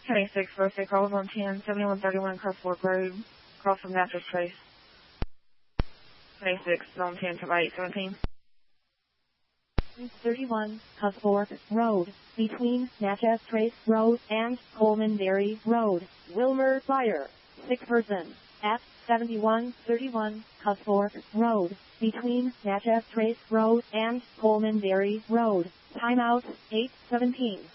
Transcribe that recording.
26, birthday calls on 10-7131 Cross Fork Road, across from Natchez Trace. 26 on 10-817. 31, Cross Fork Road, between Natchez Trace Road and Coleman Dairy Road. Wilmer Fire, 6 person, at 7131 Cross Fork Road, between Natchez Trace Road and Coleman Dairy Road. Timeout 8:17.